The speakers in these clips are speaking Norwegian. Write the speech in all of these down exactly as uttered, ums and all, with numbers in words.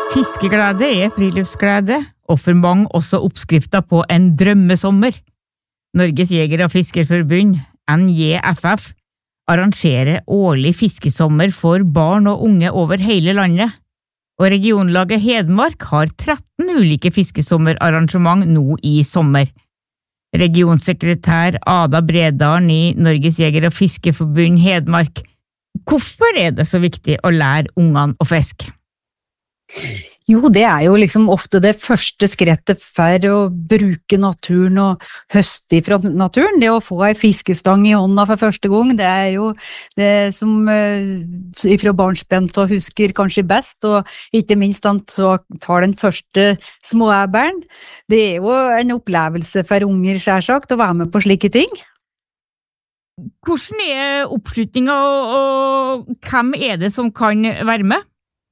Fiskeglede er friluftsglede, og for mange også oppskrifter på en drømmesommer. Norges Jeger- og Fiskerforbund, N J F F, arrangerer årlig fiskesommer for barn og unge over hele landet, og regionlaget Hedmark har tretten ulike fiskesommerarrangement nå i sommer. Regionsekretær Ada Bredalen i Norges Jeger- og Fiskerforbund Hedmark, hvorfor er det så viktig å lære ungene å fiske? Jo, det er jo liksom ofte det første skrettet for å bruke naturen og høste fra naturen. Det å få ei fiskestang i hånda for første gang, det er jo det som uh, ifra barnsben til husker kanskje best, og ikke minst han så tar den første småæberen. Det er jo en opplevelse for unger, selvsagt, å være med på slike ting. Hvordan er oppslutningen, og, og hvem er det som kan være med?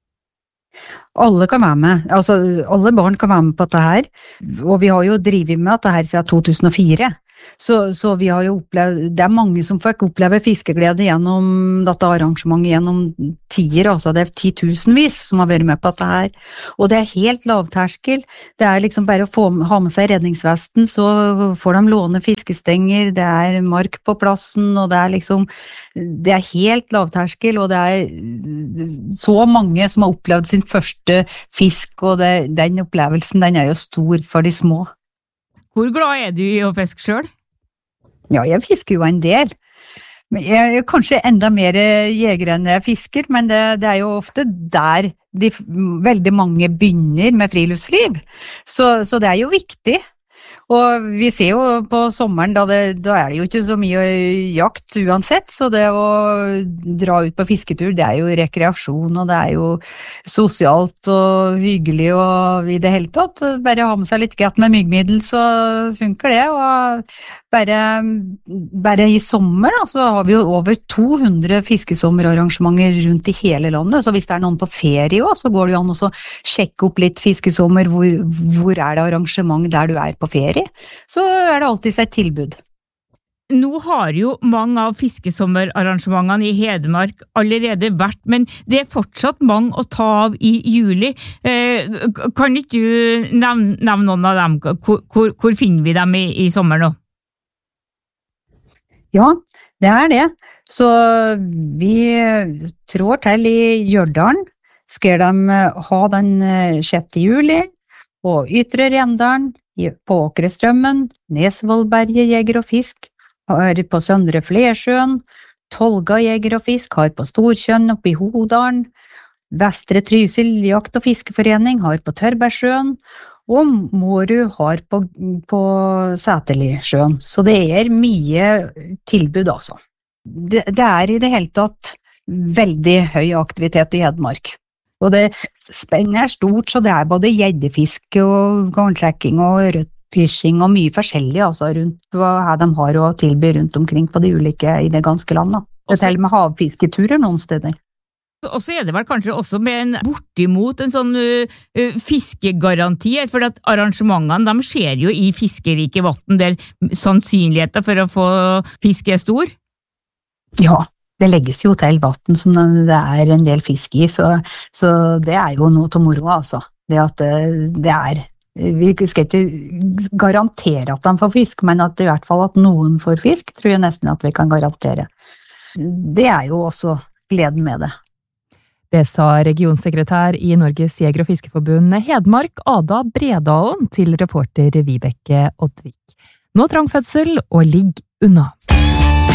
Alle kan være med, altså alle barn kan være med på dette her, og vi har jo drivet med dette her siden to tusen og fire, så, så vi har jo opplevd, det er mange som fikk oppleve fiskeglede gjennom dette arrangementet gjennom tider, altså det er titusenvis som har vært med på dette her, og det er helt lavterskel, det er liksom bare å få, ha med seg redningsvesten, så får de låne fiskestenger, det er mark på plassen, og det er liksom, det er helt lavterskel, og det er så mange som har opplevd sin første fisk, og det, den opplevelsen, den er jo stor for de små. Hvor glad er du i å fiske selv? Ja, jeg fisker jo en del. Jeg er kanskje enda mer jeger enn jeg fisker, men det, det er jo ofte der de, veldig mange begynner med friluftsliv. Så, så det er jo viktig. Og vi ser jo på sommeren, da, det, da er det jo ikke så mye jakt uansett, så det å dra ut på fisketur, det er jo rekreasjon, og det er jo sosialt og hyggelig, og i det hele tatt, bare ha med seg litt greit med myggmiddel, så funker det, og bare, bare i sommer da, så har vi jo over to hundre fiskesommerarrangementer rundt i hele landet, så hvis det er noen på ferie også, så går det jo an å sjekke opp litt fiskesommer, hvor, hvor er det arrangement der du er på ferie, så er det alltid et tilbud. Nå har jo mange av fiskesommerarrangementene i Hedmark allerede vært, men det er fortsatt mange å ta av i juli. Eh, kan ikke du nevne, nevne noen av dem? Hvor, hvor, hvor finner vi dem i, i sommer nå? Ja, det er det. Så vi trår til i Hjørdalen. Skal de ha den sjette juli, og Ytre Rendalen, på Åkrestrømmen, Nesvollberget Jeger og Fisk, har på Søndre Flersjøen, Tolga Jeger og Fisk har på Storkjønn oppe i Hodalen, Vestre Trysil Jakt- og Fiskeforening har på Tørbergsjøen, og Mårud har på, på Sæterlisjøen. Så det er mye tilbud altså. Det, det er i det hele tatt veldig høy aktivitet i Hedmark. Og det spennet er stort, så det er både gjeddefiske og garntrekking og rødfishing og mye forskjellig altså, rundt hva de har å tilby rundt omkring på de ulike i det ganske landet. Det er til og med havfisketurer noen steder. Og så er det vel kanskje også med en bortimot en sånn uh, uh, fiskegaranti, for at arrangementene de skjer jo i fiskerike vatten der sannsynligheten for å få fisk er stor. Ja. Det legges jo til vatten som det er en del fisk i, så, så det er jo noe til moro, altså. Det at det, det er, vi skal ikke garantere at de får fisk, men at i hvert fall at noen får fisk, tror jeg nesten at vi kan garantere. Det er jo også gleden med det. Det sa regionsekretær i Norges Jeger- og Fiskerforbund Hedmark, Ada Bredalen, til reporter Vibeke Oddvik. Nå trang fødsel og ligg unna.